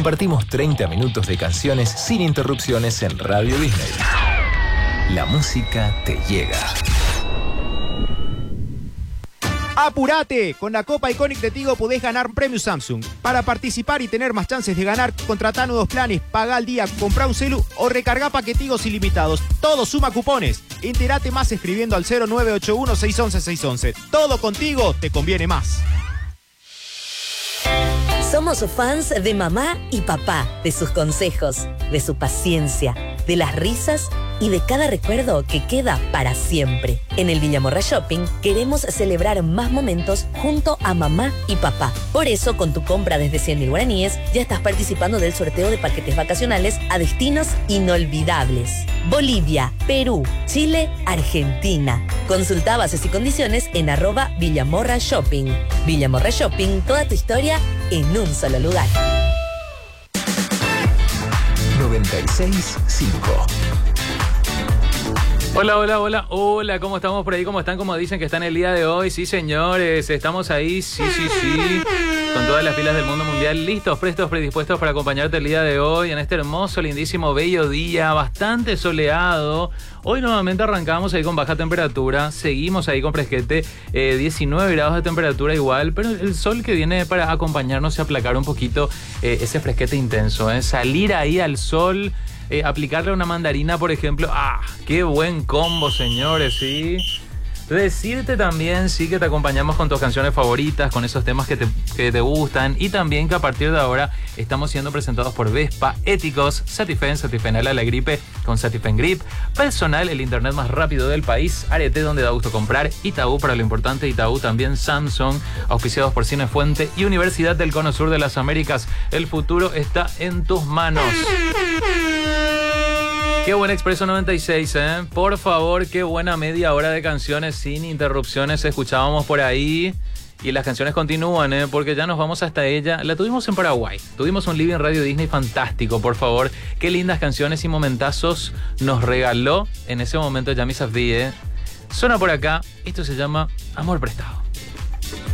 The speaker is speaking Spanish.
compartimos 30 minutos de canciones sin interrupciones en Radio Disney. La música te llega. ¡Apurate! Con la Copa Iconic de Tigo podés ganar un premio Samsung. Para participar y tener más chances de ganar, contratá nuevos planes, pagá al día, comprá un celu o recargá paquetigos ilimitados. Todo suma cupones. Entérate más escribiendo al 0981 611 611. Todo contigo te conviene más. Somos fans de mamá y papá, de sus consejos, de su paciencia, de las risas y de cada recuerdo que queda para siempre. En el Villamorra Shopping queremos celebrar más momentos junto a mamá y papá. Por eso, con tu compra desde 100.000 guaraníes, ya estás participando del sorteo de paquetes vacacionales a destinos inolvidables. Bolivia, Perú, Chile, Argentina. Consulta bases y condiciones en @Villamorra Shopping. Villamorra Shopping, toda tu historia en un solo lugar. 96.5. Hola, ¿cómo estamos por ahí? ¿Cómo están? ¿Cómo dicen que están el día de hoy? Sí, señores, estamos ahí, sí, con todas las pilas del mundo mundial, listos, prestos, predispuestos para acompañarte el día de hoy en este hermoso, lindísimo, bello día, bastante soleado. Hoy nuevamente arrancamos ahí con baja temperatura, seguimos ahí con fresquete, 19 grados de temperatura igual, pero el sol que viene para acompañarnos y aplacar un poquito ese fresquete intenso, salir ahí al sol. Aplicarle una mandarina, por ejemplo. ¡Ah! ¡Qué buen combo, señores! ¿Sí? Decirte también, sí, que te acompañamos con tus canciones favoritas, con esos temas que te gustan. Y también que a partir de ahora estamos siendo presentados por Vespa, éticos, Satifenal a la gripe con Satifen Grip, Personal, el internet más rápido del país, Arete, donde da gusto comprar, Itaú, para lo importante, Itaú también, Samsung, auspiciados por Cinefuente y Universidad del Cono Sur de las Américas. El futuro está en tus manos. Qué buen Expreso 96, Por favor, qué buena media hora de canciones sin interrupciones escuchábamos por ahí. Y las canciones continúan, porque ya nos vamos hasta ella. La tuvimos en Paraguay. Tuvimos un Living Radio Disney fantástico, por favor. Qué lindas canciones y momentazos nos regaló en ese momento Yami Safdie. Suena por acá. Esto se llama Amor Prestado.